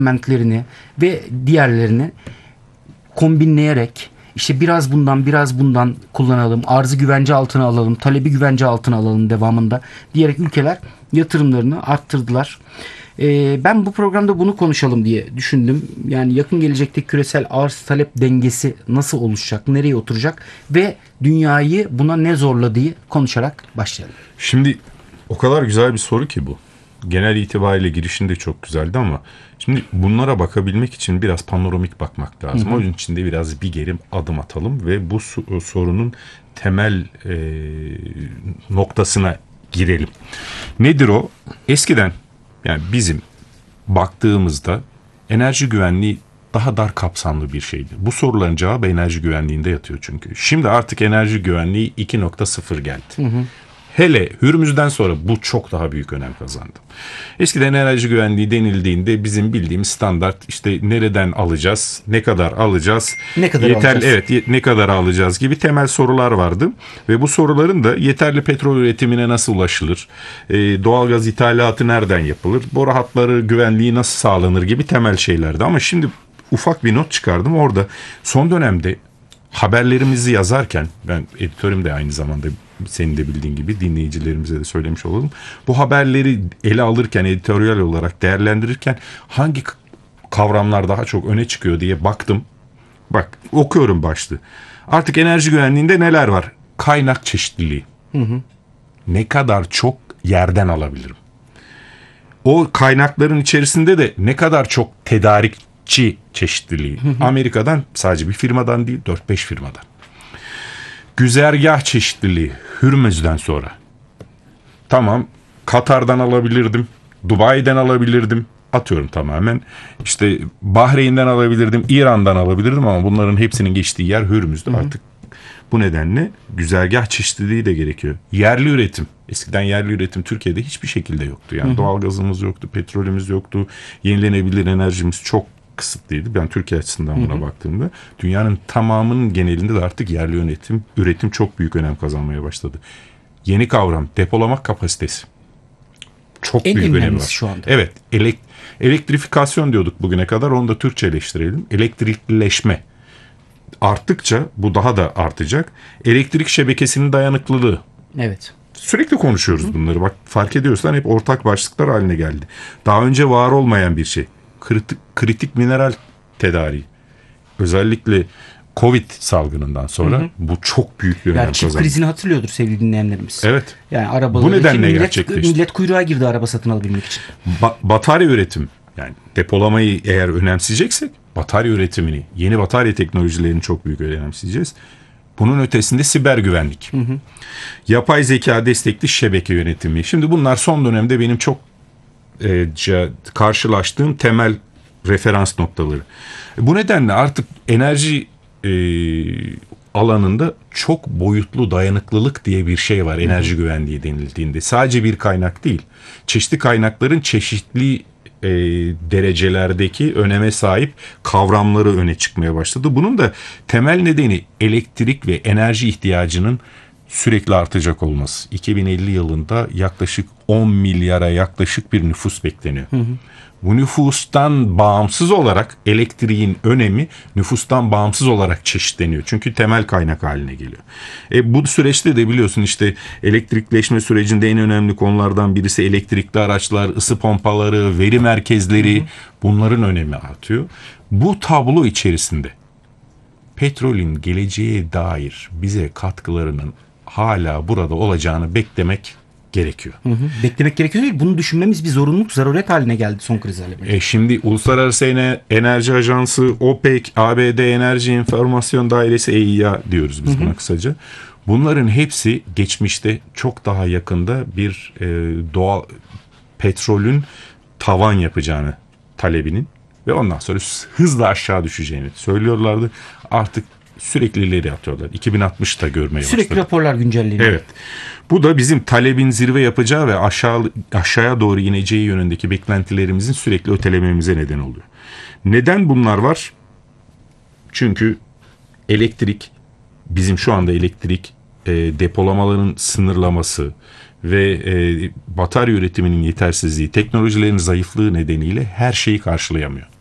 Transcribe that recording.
elementlerini ve diğerlerini kombinleyerek işte biraz bundan biraz bundan kullanalım, arzı güvence altına alalım, talebi güvence altına alalım devamında diyerek ülkeler yatırımlarını arttırdılar. Ben bu programda bunu konuşalım diye düşündüm. Yani yakın gelecekte küresel arz talep dengesi nasıl oluşacak, nereye oturacak ve dünyayı buna ne zorladığı konuşarak başlayalım. Şimdi o kadar güzel bir soru ki bu. Genel itibariyle girişinde çok güzeldi ama şimdi bunlara bakabilmek için biraz panoramik bakmak lazım. Hı hı. Onun için de biraz bir geri adım atalım ve bu sorunun temel noktasına girelim. Nedir o? Eskiden yani bizim baktığımızda enerji güvenliği daha dar kapsamlı bir şeydi. Bu soruların cevabı enerji güvenliğinde yatıyor çünkü. Şimdi artık enerji güvenliği 2.0 geldi. Hı hı. Hele Hürmüz'den sonra bu çok daha büyük önem kazandı. Eskiden enerji güvenliği denildiğinde bizim bildiğimiz standart işte nereden alacağız, ne kadar alacağız, ne kadar alacağız? Evet, ne kadar alacağız gibi temel sorular vardı. Ve bu soruların da yeterli petrol üretimine nasıl ulaşılır, doğalgaz ithalatı nereden yapılır, boru hatları güvenliği nasıl sağlanır gibi temel şeylerdi. Ama şimdi ufak bir not çıkardım orada. Son dönemde haberlerimizi yazarken, ben editörüm de aynı zamanda, senin de bildiğin gibi dinleyicilerimize de söylemiş olalım. Bu haberleri ele alırken, editoryal olarak değerlendirirken hangi kavramlar daha çok öne çıkıyor diye baktım. Bak, okuyorum başlığı. Artık enerji güvenliğinde neler var? Kaynak çeşitliliği. Hı hı. Ne kadar çok yerden alabilirim? O kaynakların içerisinde de ne kadar çok tedarikçi çeşitliliği. Hı hı. Amerika'dan sadece bir firmadan değil, 4-5 firmadan. Güzergah çeşitliliği Hürmüz'den sonra. Tamam, Katar'dan alabilirdim, Dubai'den alabilirdim, atıyorum tamamen. İşte Bahreyn'den alabilirdim, İran'dan alabilirdim ama bunların hepsinin geçtiği yer Hürmüz'dü. Hı hı. Artık bu nedenle güzergah çeşitliliği de gerekiyor. Yerli üretim. Eskiden yerli üretim Türkiye'de hiçbir şekilde yoktu. Yani doğalgazımız yoktu, petrolümüz yoktu, yenilenebilir enerjimiz çok kısıtlıydı. Ben Türkiye açısından buna baktığımda dünyanın tamamının genelinde de artık yerli üretim çok büyük önem kazanmaya başladı. Yeni kavram depolama kapasitesi. Çok büyük önemi var şu anda. Evet, elektrifikasyon diyorduk bugüne kadar, onu da Türkçeleştirelim. Elektrikleşme arttıkça bu daha da artacak. Elektrik şebekesinin dayanıklılığı. Evet. Sürekli konuşuyoruz bunları. Bak, fark ediyorsan hep ortak başlıklar haline geldi. Daha önce var olmayan bir şey. Kritik mineral tedariği. Özellikle Covid salgınından sonra bu çok büyük bir önem kazandı. Yani çip krizini hatırlıyordur sevgili dinleyenlerimiz. Evet. Yani arabaları bu nedenle gerçekleşti. Millet kuyruğa girdi araba satın alabilmek için. Batarya üretim, yani depolamayı eğer önemseyeceksek batarya üretimini, yeni batarya teknolojilerini çok büyük önemseyeceğiz. Bunun ötesinde siber güvenlik. Hı hı. Yapay zeka destekli şebeke yönetimi. Şimdi bunlar son dönemde benim çok karşılaştığım temel referans noktaları. Bu nedenle artık enerji alanında çok boyutlu dayanıklılık diye bir şey var enerji güvenliği denildiğinde. Sadece bir kaynak değil, çeşitli kaynakların çeşitli derecelerdeki öneme sahip kavramları öne çıkmaya başladı. Bunun da temel nedeni elektrik ve enerji ihtiyacının sürekli artacak olması. 2050 yılında yaklaşık 10 milyara yaklaşık bir nüfus bekleniyor. Hı hı. Bu nüfustan bağımsız olarak elektriğin önemi nüfustan bağımsız olarak çeşitleniyor. Çünkü temel kaynak haline geliyor. Bu süreçte de biliyorsun işte elektrikleşme sürecinde en önemli konulardan birisi elektrikli araçlar, ısı pompaları, veri merkezleri, bunların önemi artıyor. Bu tablo içerisinde petrolün geleceğe dair bize katkılarının hala burada olacağını beklemek gerekiyor. Hı hı. Beklemek gerekiyor değil. Bunu düşünmemiz bir zorunluluk, zaruret haline geldi son krizlerle birlikte. Şimdi Uluslararası Enerji Ajansı, OPEC, ABD Enerji İnformasyon Dairesi, EIA diyoruz biz buna kısaca. Bunların hepsi geçmişte çok daha yakında bir doğal petrolün tavan yapacağını talebinin ve ondan sonra hızla aşağı düşeceğini söylüyorlardı. Artık sürekli ileri atıyorlar. 2060'ta görmeye başladık. Sürekli raporlar güncelleniyor. Evet. Bu da bizim talebin zirve yapacağı ve aşağıya doğru ineceği yönündeki beklentilerimizin sürekli ötelememize neden oluyor. Neden bunlar var? Çünkü bizim şu anda elektrik depolamaların sınırlaması ve batarya üretiminin yetersizliği, teknolojilerin zayıflığı nedeniyle her şeyi karşılayamıyor.